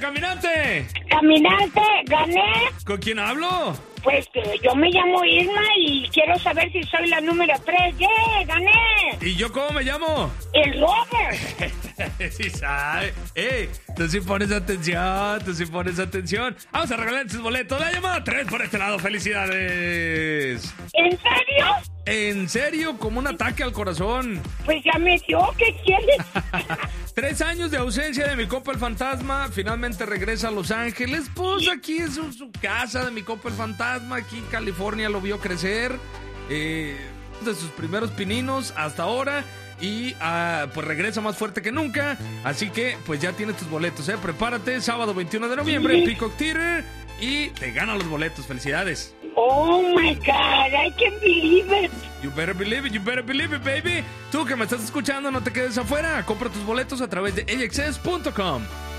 caminante! Caminante, gané. ¿Con quién hablo? Pues yo me llamo Irma y quiero saber si soy la número 3. ¡Yeah! ¡Gané! ¿Y yo cómo me llamo? El Robert. Sí sabe. Tú sí pones atención. Vamos a regalar tus boletos. La llamada 3 por este lado. ¡Felicidades! ¿En serio? ¿En serio? Como un ataque al corazón. Pues ya me dio. ¿Qué quieres? 3 años de ausencia de mi compa el fantasma. Finalmente regresa a Los Ángeles. Pues aquí es su casa de mi compa el fantasma. Aquí en California lo vio crecer. De sus primeros pininos hasta ahora. Y pues regresa más fuerte que nunca. Así que pues ya tienes tus boletos, Prepárate, sábado 21 de noviembre en Peacock Theater. Y te ganan los boletos. Felicidades. Oh my God, I can't believe it. You better believe it, baby. Tú que me estás escuchando, no te quedes afuera. Compra tus boletos a través de AXS.com.